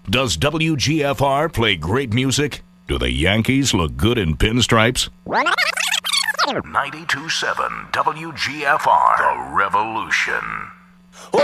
Does WGFR play great music? Do the Yankees look good in pinstripes? 92.7 WGFR, The Revolution.